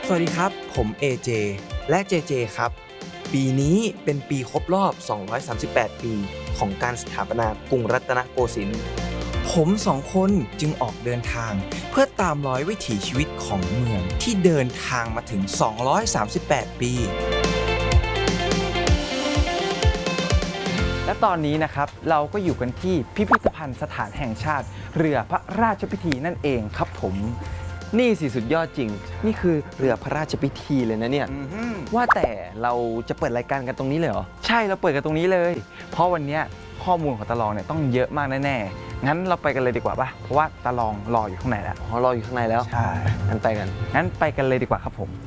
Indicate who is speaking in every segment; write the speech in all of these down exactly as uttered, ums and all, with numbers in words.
Speaker 1: สวัสดีครับผม เอ เจ และ เจ เจ ครับปีนี้เป็นปีครบรอบ สองร้อยสามสิบแปด ปีของการสถาปนากรุงรัตนโกสินทร์ผมสองคนจึงออกเดินทางเพื่อตามรอยวิถีชีวิตของเมืองที่เดินทางมาถึง สองร้อยสามสิบแปด ปี
Speaker 2: และตอนนี้นะครับเราก็อยู่กันที่พิพิธภัณฑ์สถานแห่งชาติเรือพระราชพิธีนั่นเองครับผมนี่สิสุดยอดจริงนี่คือเรือพระราชพิธีเลยนะเนี่ยว่าแต่เราจะเปิดรายการกันตรงนี้เลยเหรอใช่เราเปิดกันตรงนี้เลยเพราะวันนี้ข้อมูลของตาลองเนี่ยต้องเยอะมากแน่ๆงั้นเราไปกันเลยดีกว่าป่ะเพราะว่าตาลองรออยู่ข้างในแล้วอ๋อรออยู่ข้างในแล้วใช่งั้นไปกันงั้นไปกันเลยดีกว่าครับผม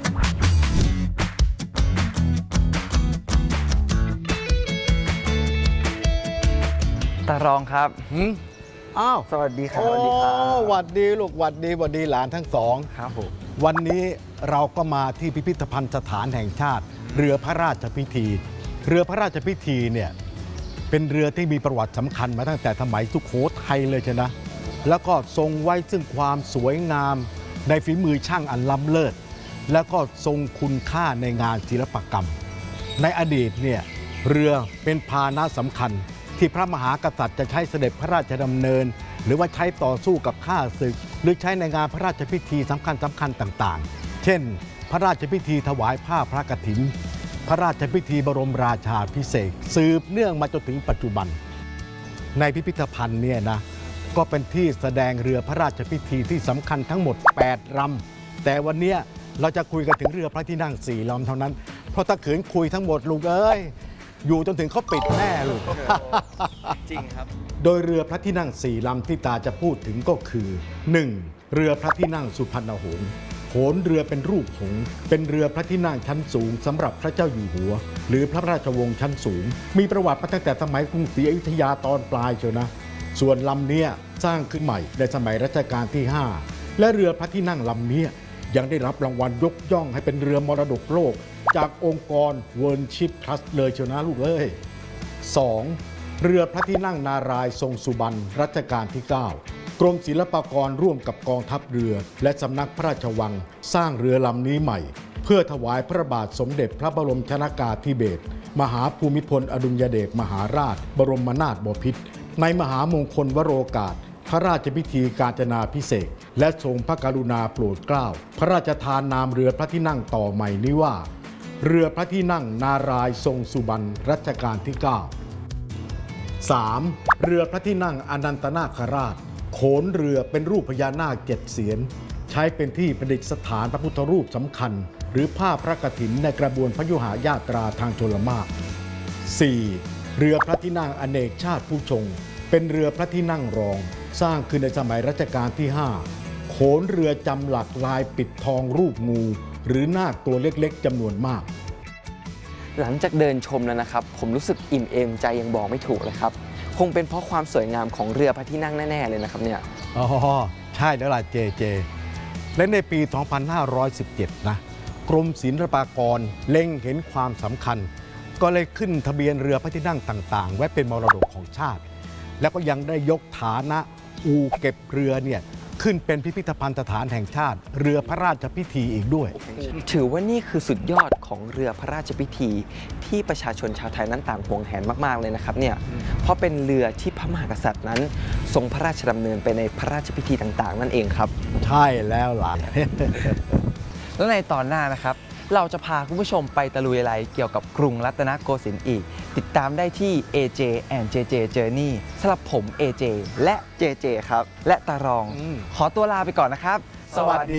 Speaker 2: ตารองครับ
Speaker 3: อ้าว
Speaker 2: สวัสดีครับสวัสดีครับ
Speaker 3: หวัดดีลูกหวัดดีหวัดดีหลานทั้งสอง
Speaker 2: ครับผม
Speaker 3: วันนี้เราก็มาที่พิพิธภัณฑ์สถานแห่งชาติเรือพระราชพิธีเรือพระราชพิธีเนี่ยเป็นเรือที่มีประวัติสำคัญมาตั้งแต่สมัยสุโขทัยเลยใช่นะแล้วก็ทรงไว้ซึ่งความสวยงามในฝีมือช่างอันล้ำเลิศแล้วก็ทรงคุณค่าในงานศิลปกรรมในอดีตเนี่ยเรือเป็นพาหนะสำคัญที่พระมหากษัตริย์จะใช้เสด็จพระราชดำเนินหรือว่าใช้ต่อสู้กับข้าศึกหรือใช้ในงานพระราชพิธีสำคัญสำคัญต่างๆเช่นพระราชพิธีถวายผ้าพระกฐินพระราชพิธีบรมราชาภิเษกสืบเนื่องมาจนถึงปัจจุบันในพิพิธภัณฑ์เนี่ยนะก็เป็นที่แสดงเรือพระราชพิธีที่สำคัญทั้งหมดแปดลำแต่วันนี้เราจะคุยกันถึงเรือพระที่นั่งสี่ลำเท่านั้นเพราะถ้าขืนคุยทั้งหมดลุงเอ้ยอยู่จนถึงเขาปิดแน่ลูก
Speaker 2: จริงครับ
Speaker 3: โดยเรือพระที่นั่งสี่ลำที่ตาจะพูดถึงก็คือ หนึ่ง. เรือพระที่นั่งสุพรรณหงส์โขนเรือเป็นรูปหงส์เป็นเรือพระที่นั่งชั้นสูงสำหรับพระเจ้าอยู่หัวหรือพระราชวงศ์ชั้นสูงมีประวัติมาตั้งแต่สมัยกรุงศรีอยุธยาตอนปลายเชียวนะส่วนลำเนี้ยสร้างขึ้นใหม่ในสมัยรัชกาลที่ห้าและเรือพระที่นั่งลำนี้ยังได้รับรางวัลยกย่องให้เป็นเรือมรดกโลกจากองค์กร World Ship Trust เลยเชียวนะลูกเอ้ย สอง. เรือพระที่นั่งนารายณ์ทรงสุบรรณรัชกาลที่เก้ากรมศิลปากรร่วมกับกองทัพเรือและสำนักพระราชวังสร้างเรือลำนี้ใหม่เพื่อถวายพระบาทสมเด็จพระบรมชนกาธิเบศรมหาภูมิพลอดุลยเดชมหาราชบรมนาถบพิตรในมหามงคลวโรกาสพระราชพิธีกาญจนาภิเษกและทรงพระกรุณาโปรดเกล้าพระราชทานนามเรือพระที่นั่งต่อใหม่นี้ว่าเรือพระที่นั่งนารายณ์ทรงสุบรรณรัชกาลที่เก้า สาม. เรือพระที่นั่งอนันตนาคราชโขนเรือเป็นรูปพญานาคเจ็ดเสียนใช้เป็นที่ประดิษฐานพระพุทธรูปสำคัญหรือผ้าพระกฐินในกระบวนพยุหญาตราทางชลมาร สี่. เรือพระที่นั่งอเนกชาติผู้ชงเป็นเรือพระที่นั่งรองสร้างขึ้นในสมัยรัชกาลที่ห้าโขนเรือจำหลักลายปิดทองรูปงูหรือนาคตัวเล็กๆจำนวนมาก
Speaker 2: หลังจากเดินชมแล้วนะครับผมรู้สึกอิ่มเอมใจยังบอกไม่ถูกเลยครับคงเป็นเพราะความสวยงามของเรือพระที่นั่งแน่ๆเลยนะครับเนี่ย
Speaker 3: อ๋อใช่แล้วล่ะเจเจและในปี สองพันห้าร้อยสิบเจ็ด นะกรมศิลปากรเล็งเห็นความสำคัญก็เลยขึ้นทะเบียนเรือพระที่นั่งต่างๆไว้เป็นมรดกของชาติแล้วก็ยังได้ยกฐานะอู่เก็บเรือเนี่ยขึ้นเป็นพิพิธภัณฑ์สถานแห่งชาติเรือพระราชพิธีอีกด้วย
Speaker 2: ถือว่านี่คือสุดยอดของเรือพระราชพิธีที่ประชาชนชาวไทยนั้นต่างห่วงแหนมากๆเลยนะครับเนี่ยเพราะเป็นเรือที่พระมหากษัตริย์นั้นทรงพระราชดำเนินไปในพระราชพิธีต่างๆนั่นเองครับ
Speaker 3: ใช่แล้วล่ะ
Speaker 2: แล้วในตอนหน้านะครับเราจะพาคุณผู้ชมไปตะลุยอะไรเกี่ยวกับกรุงรัตนโกสินทร์อีกติดตามได้ที่ เอ เจ and เจ เจ Journey สำหรับผม เอ เจ และ เจ เจ ครับและตารองขอตัวลาไปก่อนนะครับ
Speaker 3: สวัสดี